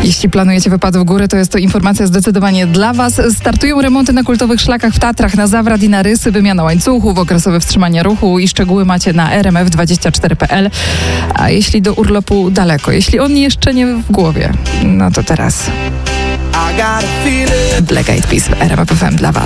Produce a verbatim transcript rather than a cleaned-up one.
Jeśli planujecie wypady w górę, to jest to informacja zdecydowanie dla Was. Startują remonty na kultowych szlakach w Tatrach, na Zawrat i na Rysy, wymiana łańcuchów, okresowe wstrzymanie ruchu i szczegóły macie na r m f dwadzieścia cztery kropka p l. A jeśli do urlopu daleko, jeśli on jeszcze nie w głowie, no to teraz Black Eyed Peas w R M F F M dla Was.